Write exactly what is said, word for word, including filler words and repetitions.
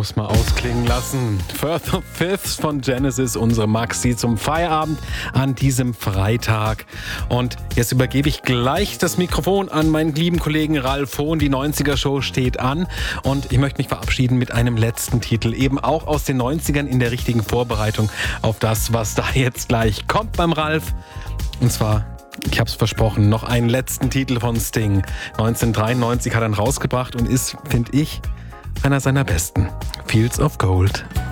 Muss man ausklingen lassen. Firth of Fifths von Genesis, unsere Maxi zum Feierabend an diesem Freitag. Und jetzt übergebe ich gleich das Mikrofon an meinen lieben Kollegen Ralf Hohn. Die neunziger-Show steht an und ich möchte mich verabschieden mit einem letzten Titel, eben auch aus den neunzigern in der richtigen Vorbereitung auf das, was da jetzt gleich kommt beim Ralf. Und zwar, ich habe es versprochen, noch einen letzten Titel von Sting. neunzehnhundertdreiundneunzig hat er ihn rausgebracht und ist, finde ich, einer seiner besten. Fields of Gold.